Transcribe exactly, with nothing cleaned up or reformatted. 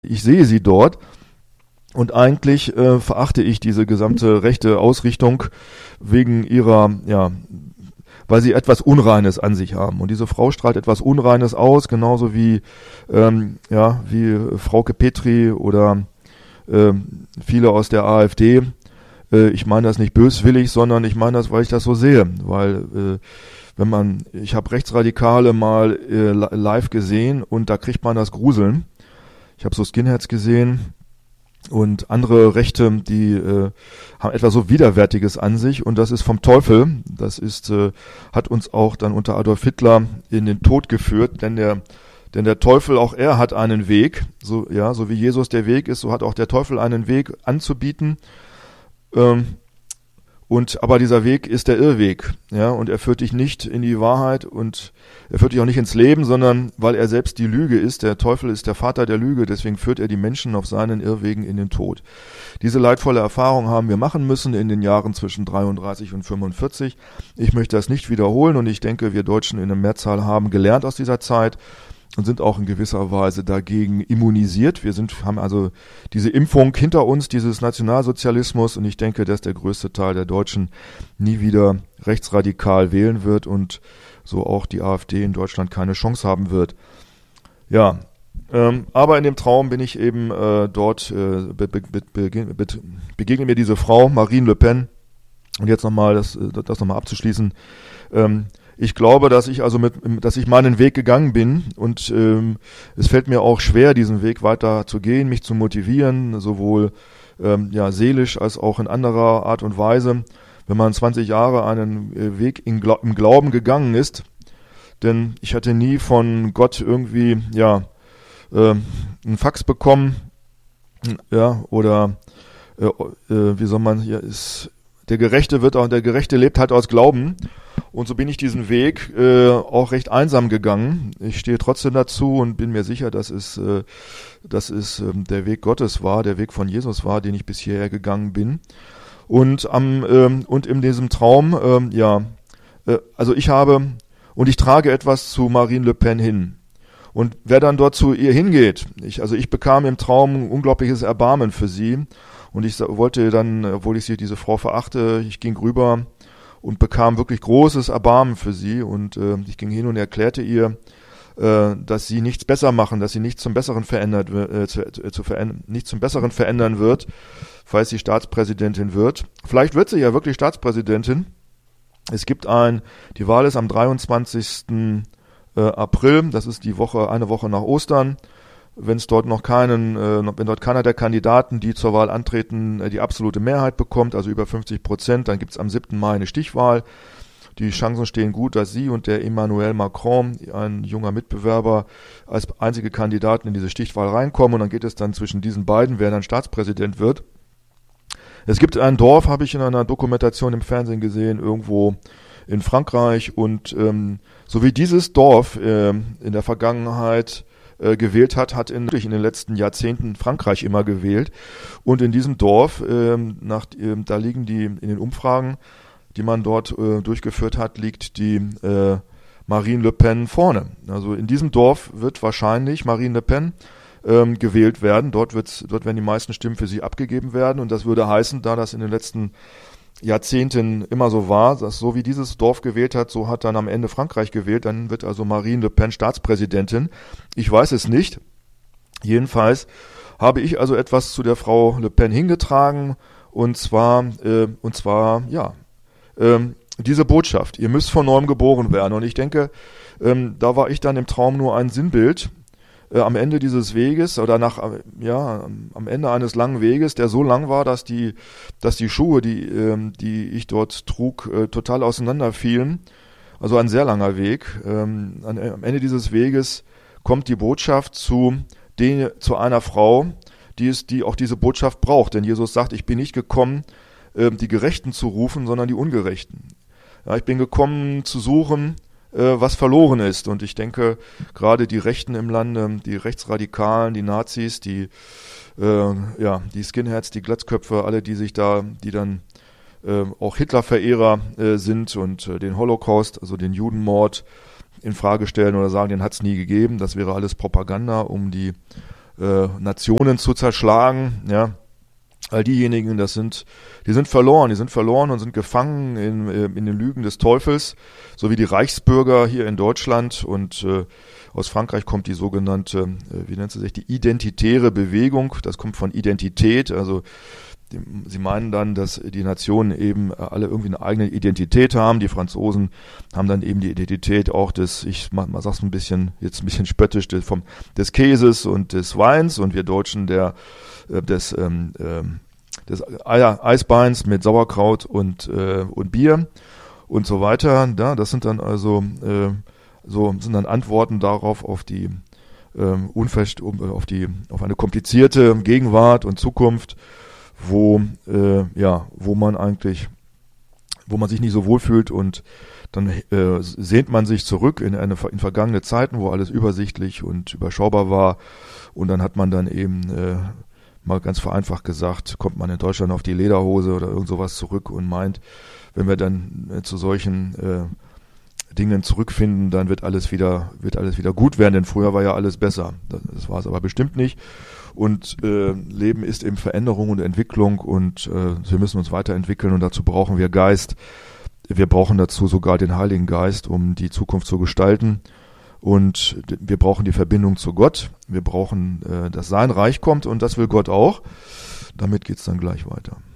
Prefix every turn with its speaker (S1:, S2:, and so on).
S1: Ich sehe sie dort und eigentlich äh, verachte ich diese gesamte rechte Ausrichtung wegen ihrer, ja, weil sie etwas Unreines an sich haben. Und diese Frau strahlt etwas Unreines aus, genauso wie, ähm, ja, wie Frauke Petry oder äh, viele aus der AfD. Äh, ich meine das nicht böswillig, sondern ich meine das, weil ich das so sehe. Weil äh, wenn man, ich habe Rechtsradikale mal äh, live gesehen und da kriegt man das Gruseln. Ich habe so Skinheads gesehen und andere Rechte, die äh, haben etwas so Widerwärtiges an sich und das ist vom Teufel. Das ist, äh, hat uns auch dann unter Adolf Hitler in den Tod geführt, denn der, denn der Teufel, auch er hat einen Weg, so, ja, so wie Jesus der Weg ist, so hat auch der Teufel einen Weg anzubieten. Ähm, Und, aber dieser Weg ist der Irrweg, ja, und er führt dich nicht in die Wahrheit und er führt dich auch nicht ins Leben, sondern weil er selbst die Lüge ist, der Teufel ist der Vater der Lüge, deswegen führt er die Menschen auf seinen Irrwegen in den Tod. Diese leidvolle Erfahrung haben wir machen müssen in den Jahren zwischen dreiunddreißig und fünfundvierzig. Ich möchte das nicht wiederholen und ich denke, wir Deutschen in der Mehrzahl haben gelernt aus dieser Zeit und sind auch in gewisser Weise dagegen immunisiert. Wir sind, haben also diese Impfung hinter uns, dieses Nationalsozialismus, und ich denke, dass der größte Teil der Deutschen nie wieder rechtsradikal wählen wird und so auch die AfD in Deutschland keine Chance haben wird. Ja, ähm, aber in dem Traum bin ich eben äh, dort, äh, be, be, be, be, begegnet mir diese Frau, Marine Le Pen, und jetzt nochmal, das, das nochmal abzuschließen, ähm, ich glaube, dass ich also mit, dass ich meinen Weg gegangen bin und ähm, es fällt mir auch schwer, diesen Weg weiter zu gehen, mich zu motivieren, sowohl ähm, ja seelisch als auch in anderer Art und Weise, wenn man zwanzig Jahre einen äh, Weg in, im Glauben gegangen ist, denn ich hatte nie von Gott irgendwie ja äh, einen Fax bekommen, ja oder äh, äh, wie soll man hier ist der Gerechte wird auch der Gerechte lebt halt aus Glauben. Und so bin ich diesen Weg äh, auch recht einsam gegangen. Ich stehe trotzdem dazu und bin mir sicher, dass es, äh, dass es äh, der Weg Gottes war, der Weg von Jesus war, den ich bis hierher gegangen bin. Und am ähm, und in diesem Traum, ähm, ja, äh, also ich habe und ich trage etwas zu Marine Le Pen hin. Und wer dann dort zu ihr hingeht, ich, also ich bekam im Traum unglaubliches Erbarmen für sie. Und ich wollte dann, obwohl ich sie, diese Frau verachte, ich ging rüber und bekam wirklich großes Erbarmen für sie und äh, ich ging hin und erklärte ihr, äh, dass sie nichts besser machen, dass sie nichts zum Besseren verändert, äh, zu, zu verändern, nichts zum Besseren verändern wird, falls sie Staatspräsidentin wird. Vielleicht wird sie ja wirklich Staatspräsidentin. Es gibt ein, die Wahl ist am dreiundzwanzigsten April, das ist die Woche, eine Woche nach Ostern. Wenn es dort noch keinen, äh, wenn dort keiner der Kandidaten, die zur Wahl antreten, äh, die absolute Mehrheit bekommt, also über fünfzig Prozent, dann gibt es am siebten Mai eine Stichwahl. Die Chancen stehen gut, dass sie und der Emmanuel Macron, ein junger Mitbewerber, als einzige Kandidaten in diese Stichwahl reinkommen. Und dann geht es dann zwischen diesen beiden, wer dann Staatspräsident wird. Es gibt ein Dorf, habe ich in einer Dokumentation im Fernsehen gesehen, irgendwo in Frankreich. Und ähm, so wie dieses Dorf äh, in der Vergangenheit gewählt hat, hat in, in den letzten Jahrzehnten Frankreich immer gewählt. Und in diesem Dorf, ähm, nach, ähm, da liegen die, in den Umfragen, die man dort äh, durchgeführt hat, liegt die äh, Marine Le Pen vorne. Also in diesem Dorf wird wahrscheinlich Marine Le Pen ähm, gewählt werden. Dort, wird's, dort werden die meisten Stimmen für sie abgegeben werden. Und das würde heißen, da das in den letzten Jahrzehnten immer so war, dass so wie dieses Dorf gewählt hat, so hat dann am Ende Frankreich gewählt, dann wird also Marine Le Pen Staatspräsidentin. Ich weiß es nicht. Jedenfalls habe ich also etwas zu der Frau Le Pen hingetragen und zwar, äh, und zwar, ja, ähm, diese Botschaft, ihr müsst von neuem geboren werden. Und ich denke, ähm, da war ich dann im Traum nur ein Sinnbild. Am Ende dieses Weges oder nach ja am Ende eines langen Weges, der so lang war, dass die dass die Schuhe, die ähm, die ich dort trug, äh, total auseinanderfielen. Also ein sehr langer Weg. Ähm, an, am Ende dieses Weges kommt die Botschaft zu den, zu einer Frau, die es die auch diese Botschaft braucht, denn Jesus sagt, ich bin nicht gekommen, äh, die Gerechten zu rufen, sondern die Ungerechten. Ja, ich bin gekommen zu suchen, was verloren ist. Und ich denke, gerade die Rechten im Lande, die Rechtsradikalen, die Nazis, die äh, ja, die Skinheads, die Glatzköpfe, alle, die sich da, die dann äh, auch Hitler-Verehrer äh, sind und äh, den Holocaust, also den Judenmord, in Frage stellen oder sagen, den hat es nie gegeben. Das wäre alles Propaganda, um die äh, Nationen zu zerschlagen, ja. All diejenigen, das sind, die sind verloren, die sind verloren und sind gefangen in, in den Lügen des Teufels, so wie die Reichsbürger hier in Deutschland. Und äh, aus Frankreich kommt die sogenannte, äh, wie nennt sie sich, die identitäre Bewegung. Das kommt von Identität, also die, sie meinen dann, dass die Nationen eben alle irgendwie eine eigene Identität haben. Die Franzosen haben dann eben die Identität auch des, ich mal, mal sag's ein bisschen, jetzt ein bisschen spöttisch, des, vom, des Käses und des Weins, und wir Deutschen der des, ähm, des Eisbeins mit Sauerkraut und, äh, und Bier und so weiter. Ja, das sind dann also äh, so sind dann Antworten darauf auf die ähm, Unverst auf die auf eine komplizierte Gegenwart und Zukunft, wo äh, ja wo man eigentlich wo man sich nicht so wohlfühlt, und dann äh, sehnt man sich zurück in eine in vergangene Zeiten, wo alles übersichtlich und überschaubar war, und dann hat man dann eben äh, mal ganz vereinfacht gesagt, kommt man in Deutschland auf die Lederhose oder irgend sowas zurück und meint, wenn wir dann äh, zu solchen äh, Dingen zurückfinden, dann wird alles wieder wird alles wieder gut werden, denn früher war ja alles besser. Das, das war es aber bestimmt nicht. Und äh, Leben ist eben Veränderung und Entwicklung, und äh, wir müssen uns weiterentwickeln, und dazu brauchen wir Geist. Wir brauchen dazu sogar den Heiligen Geist, um die Zukunft zu gestalten. Und wir brauchen die Verbindung zu Gott. Wir brauchen, äh, dass sein Reich kommt, und das will Gott auch. Damit geht's dann gleich weiter.